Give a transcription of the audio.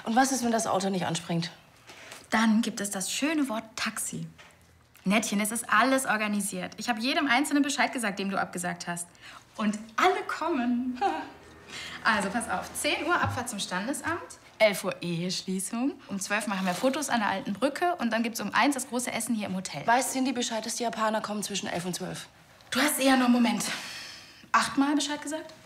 Und was ist, wenn das Auto nicht anspringt? Dann gibt es das schöne Wort Taxi. Nettchen, es ist alles organisiert. Ich habe jedem Einzelnen Bescheid gesagt, dem du abgesagt hast. Und alle kommen. Also, pass auf. 10 Uhr Abfahrt zum Standesamt, 11 Uhr Eheschließung. Um 12 machen wir Fotos an der alten Brücke und dann gibt's um 1 das große Essen hier im Hotel. Weiß Cindy Bescheid, dass die Japaner kommen zwischen 11 und 12? Du hast eher noch einen Moment. 8-mal Bescheid gesagt?